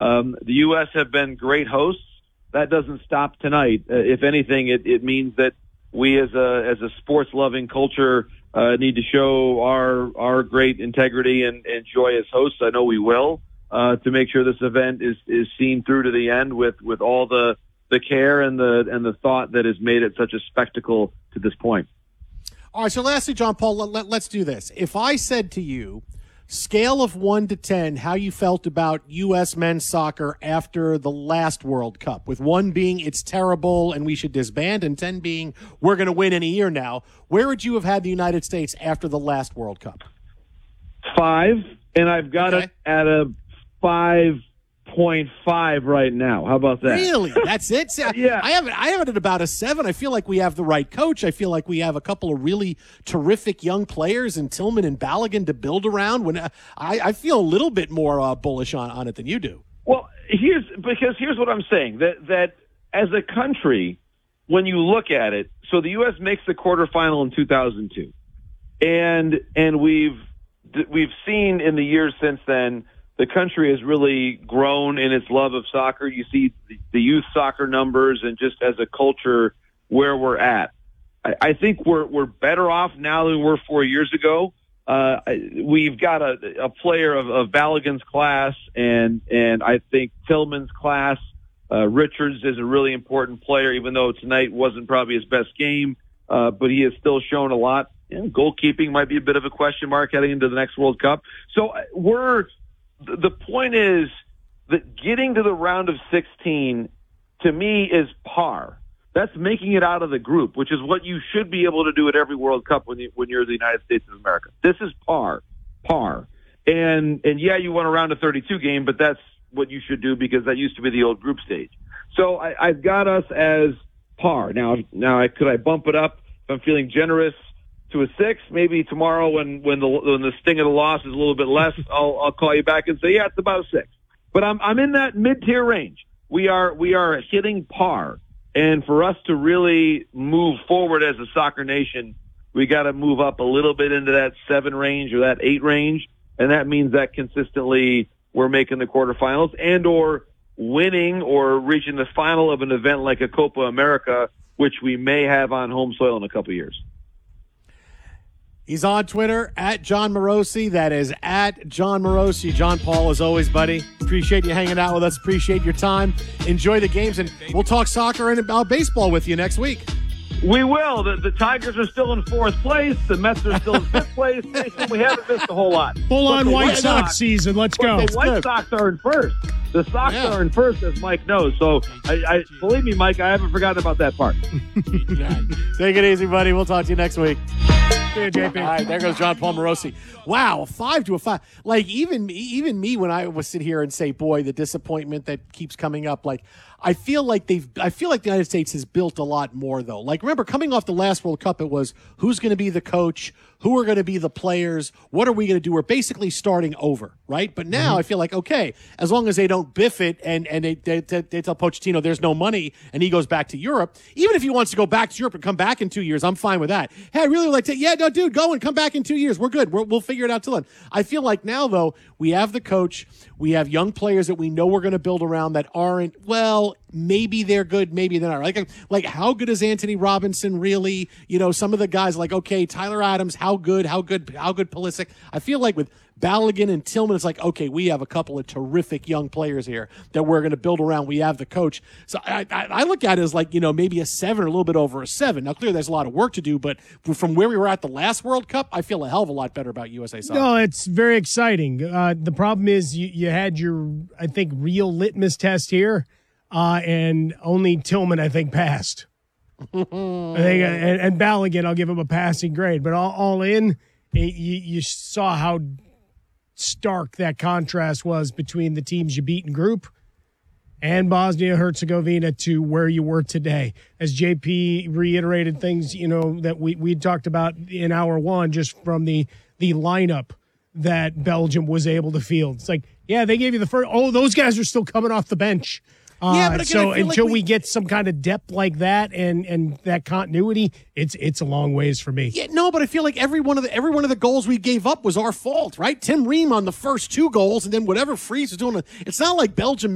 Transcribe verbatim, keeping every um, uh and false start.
Um, the U S have been great hosts. That doesn't stop tonight. Uh, if anything, it, it means that we as a as a sports loving culture uh, need to show our our great integrity and, and joy as hosts. I know we will uh, to make sure this event is is seen through to the end with with all the the care and the and the thought that has made it such a spectacle to this point. All right, so lastly, John Paul, let, let, let's do this. If I said to you, scale of one to ten, how you felt about U S men's soccer after the last World Cup, with one being it's terrible and we should disband, and ten being we're going to win in a year now, where would you have had the United States after the last World Cup? Five, and I've got Okay. it at a five point five right now. How about that? Really? That's it? See, I- Yeah. I have it, I have it at about a seven. I feel like we have the right coach. I feel like we have a couple of really terrific young players in Tillman and Balogun to build around. When I, I feel a little bit more uh, bullish on, on it than you do. Well, here's because here's what I'm saying, that that as a country, when you look at it, so the U S makes the quarterfinal in two thousand two, and and we've we've seen in the years since then, the country has really grown in its love of soccer. You see the youth soccer numbers, and just as a culture where we're at. I, I think we're we're better off now than we were four years ago. Uh, we've got a, a player of, of Balogun's class, and and I think Tillman's class. Uh, Richards is a really important player, even though tonight wasn't probably his best game, uh, but he has still shown a lot. And goalkeeping might be a bit of a question mark heading into the next World Cup. So we're the point is that getting to the round of sixteen, to me, is par. That's making it out of the group, which is what you should be able to do at every World Cup when, you, when you're the United States of America. This is par, par. And, and yeah, you won a round of thirty-two game, but that's what you should do because that used to be the old group stage. So I, I've got us as par. Now, now I, could I bump it up if I'm feeling generous to a six? Maybe tomorrow when, when the when the sting of the loss is a little bit less, I'll I'll call you back and say, yeah, it's about a six. But I'm I'm in that mid tier range. We are we are hitting par, and for us to really move forward as a soccer nation, we got to move up a little bit into that seven range or that eight range, and that means that consistently we're making the quarterfinals and or winning or reaching the final of an event like a Copa America, which we may have on home soil in a couple of years. He's on Twitter, at John Morosi. That is at John Morosi. John Paul, as always, buddy. Appreciate you hanging out with us. Appreciate your time. Enjoy the games, and we'll talk soccer and about baseball with you next week. We will. The, the Tigers are still in fourth place. The Mets are still in fifth place. We haven't missed a whole lot. Full-on White Sox, Sox season. Let's go. The White good. Sox are in first. The Sox Yeah. are in first, as Mike knows. So, I, I believe me, Mike, I haven't forgotten about that part. Take it easy, buddy. We'll talk to you next week. See you, J P. All right, there goes John Paul Morosi. Wow, a five to a five. Like, even me, even me, when I would sit here and say, boy, the disappointment that keeps coming up, like, I feel like they've, I feel like the United States has built a lot more, though. Like, remember, coming off the last World Cup, it was who's going to be the coach, who are going to be the players, what are we going to do? We're basically starting over, right? But now Mm-hmm. I feel like, okay, as long as they don't biff it and, and they, they, they tell Pochettino there's no money and he goes back to Europe, even if he wants to go back to Europe and come back in two years, I'm fine with that. Hey, I really would like to, yeah, no, dude, go and come back in two years. We're good. We're, we'll figure it out till then. I feel like now, though, we have the coach, we have young players that we know we're going to build around that aren't, well, maybe they're good, maybe they're not. Like, like how good is Anthony Robinson really? You know, some of the guys like, okay, Tyler Adams, how good, how good, how good Pulisic. I feel like with Balogun and Tillman, it's like, okay, we have a couple of terrific young players here that we're going to build around. We have the coach. So I, I, I look at it as like, you know, maybe a seven or a little bit over a seven. Now, clearly there's a lot of work to do, but from where we were at the last World Cup, I feel a hell of a lot better about U S A soccer. No, it's very exciting. Uh, the problem is you, you had your, I think, real litmus test here, uh, and only Tillman, I think, passed. I think, and, and Balogun, I'll give him a passing grade, but all, all in, you, you saw how stark that contrast was between the teams you beat in group and Bosnia-Herzegovina to where you were today. As J P reiterated things, you know, that we, we talked about in hour one, just from the, the lineup that Belgium was able to field. It's like, yeah, they gave you the first, oh, those guys are still coming off the bench. Uh, Yeah, but again, so I feel like until we- we get some kind of depth like that and, and that continuity, it's it's a long ways for me. Yeah, no, but I feel like every one of the every one of the goals we gave up was our fault, right? Tim Ream on the first two goals, and then whatever Freeze was doing. It's not like Belgium